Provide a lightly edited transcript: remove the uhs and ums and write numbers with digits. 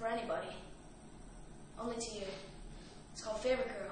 for anybody. Only to you. It's called Favorite Girl.